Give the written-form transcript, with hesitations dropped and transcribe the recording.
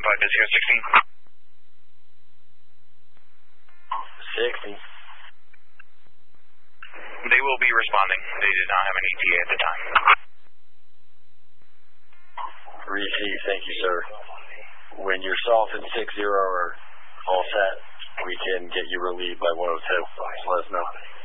flight is here 16. 60. They will be responding. They did not have an ETA at the time. Receive, thank you, sir. When you're soft and 6-0 are all set, we can get you relieved by 102. Just let us know.